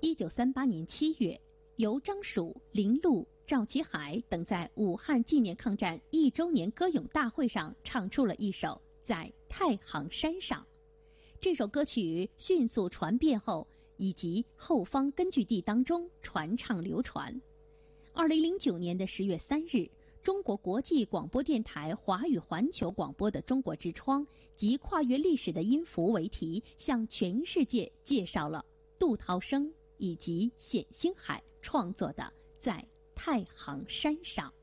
1938年7月，由张曙、林鹿、赵其海等在武汉纪念抗战1周年歌咏大会上唱出了一首《在太行山上》。这首歌曲迅速传遍后，以及后方根据地当中传唱流传。2009年的10月3日，中国国际广播电台华语环球广播的中国之窗及跨越历史的音符为题，向全世界介绍了杜涛生以及冼星海创作的《在太行山上》。